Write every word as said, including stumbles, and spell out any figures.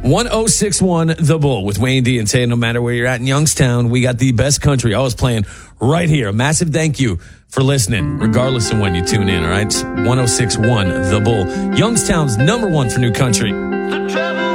one oh six one The Bull with Wayne D and Tay. No matter where you're at in Youngstown, we got the best country always playing right here. A massive thank you for listening, regardless of when you tune in, all right? one oh six one The Bull, Youngstown's number one for new country.